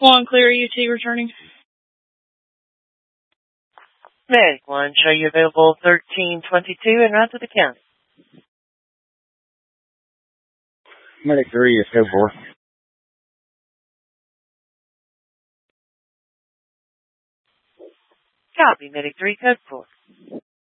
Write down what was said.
One clear UT returning. Medic 1, show you available 1322 and route to the county. Medic 3 is code 4. Copy, Medic 3, code 4.